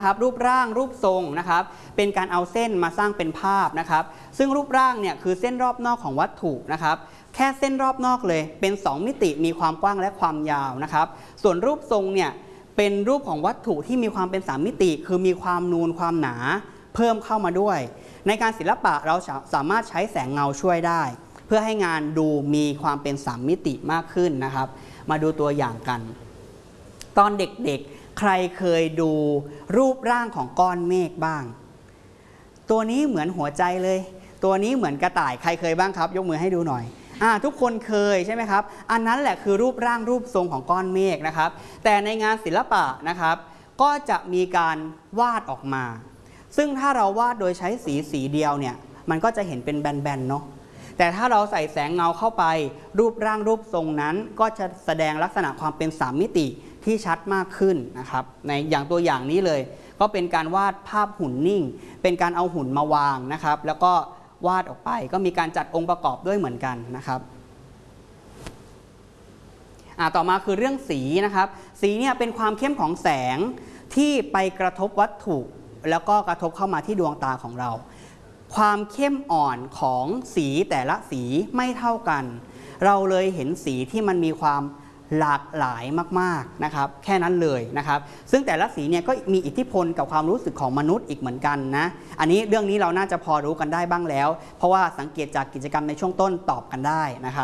ครับรูปร่างรูปทรงนะครับเป็นการเอาเส้นมาสร้างเป็นภาพนะครับซึ่งรูปร่างเนี่ยคือเส้นรอบนอกของวัตถุนะครับแค่เส้นรอบนอกเลยเป็น2มิติมีความกว้างและความยาวนะครับส่วนรูปทรงเนี่ยเป็นรูปของวัตถุที่มีความเป็น3มิติคือมีความนูนความหนาเพิ่มเข้ามาด้วยในการศิลปะเราสามารถใช้แสงเงาช่วยได้เพื่อให้งานดูมีความเป็น3มิติมากขึ้นนะครับมาดูตัวอย่างกันตอนเด็กๆใครเคยดูรูปร่างของก้อนเมฆบ้างตัวนี้เหมือนหัวใจเลยตัวนี้เหมือนกระต่ายใครเคยบ้างครับยกมือให้ดูหน่อยทุกคนเคยใช่ไหมครับอันนั้นแหละคือรูปร่างรูปทรงของก้อนเมฆนะครับแต่ในงานศิลปะนะครับก็จะมีการวาดออกมาซึ่งถ้าเราวาดโดยใช้สีเดียวเนี่ยมันก็จะเห็นเป็นแบนๆเนาะแต่ถ้าเราใส่แสงเงาเข้าไปรูปร่างรูปทรงนั้นก็จะแสดงลักษณะความเป็น3มิติที่ชัดมากขึ้นนะครับในอย่างตัวอย่างนี้เลยก็เป็นการวาดภาพหุ่นนิ่งเป็นการเอาหุ่นมาวางนะครับแล้วก็วาดออกไปก็มีการจัดองค์ประกอบด้วยเหมือนกันนะครับต่อมาคือเรื่องสีนะครับสีเนี่ยเป็นความเข้มของแสงที่ไปกระทบวัตถุแล้วก็กระทบเข้ามาที่ดวงตาของเราความเข้มอ่อนของสีแต่ละสีไม่เท่ากันเราเลยเห็นสีที่มันมีความหลากหลายมากๆนะครับแค่นั้นเลยนะครับซึ่งแต่ละสีเนี่ยก็มีอิทธิพลกับความรู้สึกของมนุษย์อีกเหมือนกันนะอันนี้เรื่องนี้เราน่าจะพอรู้กันได้บ้างแล้วเพราะว่าสังเกตจากกิจกรรมในช่วงต้นตอบกันได้นะครับ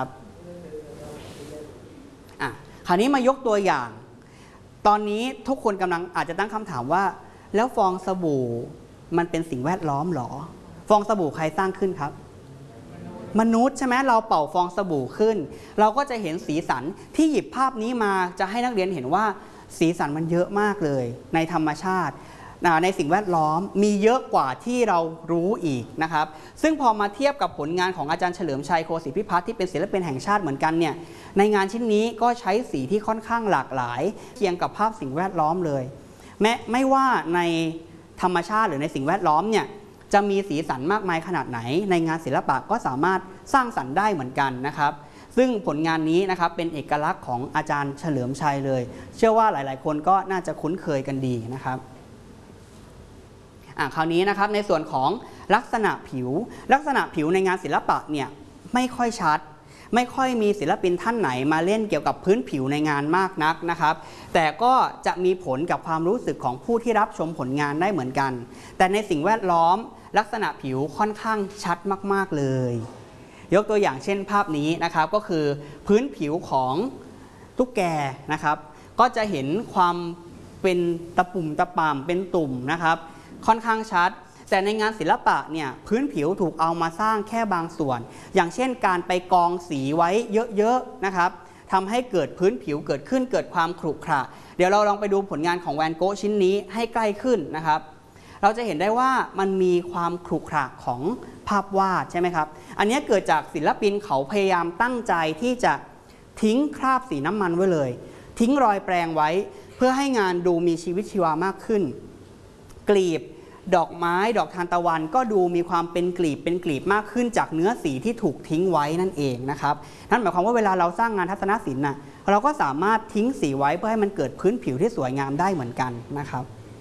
คราวนี้มายกตัวอย่างตอนนี้ทุกคนกำลังอาจจะตั้งคำถามว่าแล้วฟองสบู่มันเป็นสิ่งแวดล้อมหรอฟองสบู่ใครสร้างขึ้นครับมนุษย์ใช่ไหมเราเป่าฟองสบู่ขึ้นเราก็จะเห็นสีสันที่หยิบภาพนี้มาจะให้นักเรียนเห็นว่าสีสันมันเยอะมากเลยในธรรมชาติในสิ่งแวดล้อมมีเยอะกว่าที่เรารู้อีกนะครับซึ่งพอมาเทียบกับผลงานของอาจารย์เฉลิมชัยโคศิพิพัฒน์ที่เป็นศิลปินแห่งชาติเหมือนกันเนี่ยในงานชิ้นนี้ก็ใช้สีที่ค่อนข้างหลากหลายเคียงกับภาพสิ่งแวดล้อมเลยไม่ว่าในธรรมชาติหรือในสิ่งแวดล้อมเนี่ยจะมีสีสันมากมายขนาดไหนในงานศิลปะก็สามารถสร้างสรรค์ได้เหมือนกันนะครับซึ่งผลงานนี้นะครับเป็นเอกลักษณ์ของอาจารย์เฉลิมชัยเลยเชื่อว่าหลายๆคนก็น่าจะคุ้นเคยกันดีนะครับคราวนี้นะครับในส่วนของลักษณะผิวในงานศิลปะเนี่ยไม่ค่อยชัดไม่ค่อยมีศิลปินท่านไหนมาเล่นเกี่ยวกับพื้นผิวในงานมากนักนะครับแต่ก็จะมีผลกับความรู้สึกของผู้ที่รับชมผลงานได้เหมือนกันแต่ในสิ่งแวดล้อมลักษณะผิวค่อนข้างชัดมากๆเลยยกตัวอย่างเช่นภาพนี้นะครับก็คือพื้นผิวของตุ๊กแกนะครับก็จะเห็นความเป็นตะปุ่มตะปามเป็นตุ่มนะครับค่อนข้างชัดแต่ในงานศิลปะเนี่ยพื้นผิวถูกเอามาสร้างแค่บางส่วนอย่างเช่นการไปกองสีไว้เยอะๆนะครับทำให้เกิดพื้นผิวเกิดขึ้นเกิดความขรุขระเดี๋ยวเราลองไปดูผลงานของแวนโก๊ะชิ้นนี้ให้ใกล้ขึ้นนะครับเราจะเห็นได้ว่ามันมีความขรุขระของภาพวาดใช่ไหมครับอันนี้เกิดจากศิลปินเขาพยายามตั้งใจที่จะทิ้งคราบสีน้ำมันไว้เลยทิ้งรอยแปรงไว้เพื่อให้งานดูมีชีวิตชีวามากขึ้นกลีบดอกไม้ดอกทานตะวันก็ดูมีความเป็นกลีบมากขึ้นจากเนื้อสีที่ถูกทิ้งไว้นั่นเองนะครับนั่นหมายความว่าเวลาเราสร้างงานทัศนศิลป์เราก็สามารถทิ้งสีไว้เพื่อให้มันเกิดพื้นผิวที่สวยงามได้เหมือนกันนะครับ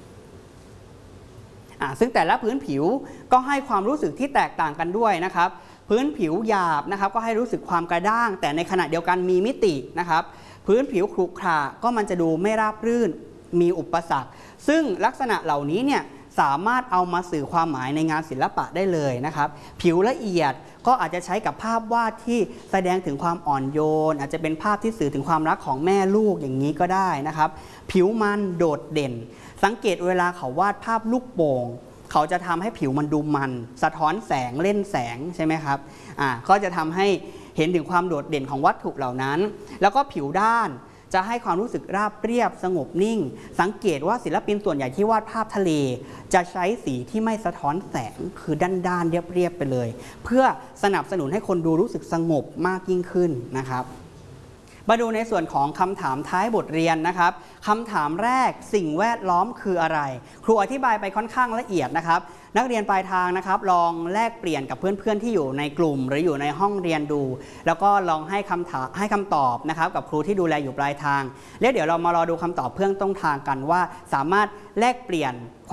ซึ่งแต่ละพื้นผิวก็ให้ความรู้สึกที่แตกต่างกันด้วยนะครับพื้นผิวหยาบนะครับก็ให้รู้สึกความกระด้างแต่ในขณะเดียวกันมีมิตินะครับพื้นผิวขรุขระก็มันจะดูไม่ราบรื่นมีอุปสรรคซึ่งลักษณะเหล่านี้เนี่ยสามารถเอามาสื่อความหมายในงานศิลปะได้เลยนะครับผิวละเอียดก็อาจจะใช้กับภาพวาดที่แสดงถึงความอ่อนโยนอาจจะเป็นภาพที่สื่อถึงความรักของแม่ลูกอย่างนี้ก็ได้นะครับผิวมันโดดเด่นสังเกตเวลาเขาวาดภาพลูกโป่งเขาจะทำให้ผิวมันดูมันสะท้อนแสงเล่นแสงใช่ไหมครับก็จะทำให้เห็นถึงความโดดเด่นของวัตถุเหล่านั้นแล้วก็ผิวด้านจะให้ความรู้สึกราบเรียบสงบนิ่งสังเกตว่าศิลปินส่วนใหญ่ที่วาดภาพทะเลจะใช้สีที่ไม่สะท้อนแสงคือด้านเรียบไปเลยเพื่อสนับสนุนให้คนดูรู้สึกสงบมากยิ่งขึ้นนะครับมาดูในส่วนของคำถามท้ายบทเรียนนะครับคำถามแรกสิ่งแวดล้อมคืออะไรครูอธิบายไปค่อนข้างละเอียดนะครับนักเรียนปลายทางนะครับลองแลกเปลี่ยนกับเพื่อนๆที่อยู่ในกลุ่มหรืออยู่ในห้องเรียนดูแล้วก็ลองให้คำตอบนะครับกับครูที่ดูแลอยู่ปลายทางแล้วเดี๋ยวเรามารอดูคำตอบเพื่อนต้นทางกันว่าสามารถแลกเปลี่ยน